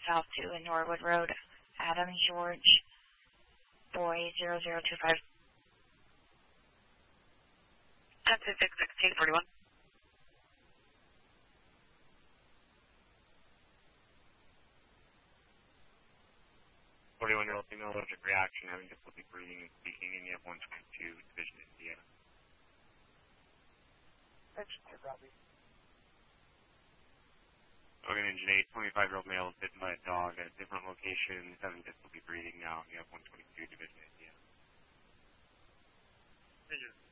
South 2 in Norwood Road. Adam George, boy 0025. That's 61641. 41-year-old female allergic reaction, having difficulty breathing and speaking, and you have 122, Division Indiana. Logan Engine 8, 25-year-old male is bitten by a dog at a different location, is having difficulty breathing now, and you have 122, Division Indiana.